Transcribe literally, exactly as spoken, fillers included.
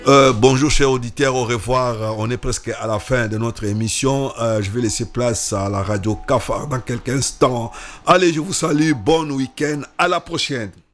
Euh, bonjour chers auditeurs, au revoir. On est presque à la fin de notre émission. Euh, je vais laisser place à la radio Cafard dans quelques instants. Allez, je vous salue. Bon week-end. À la prochaine.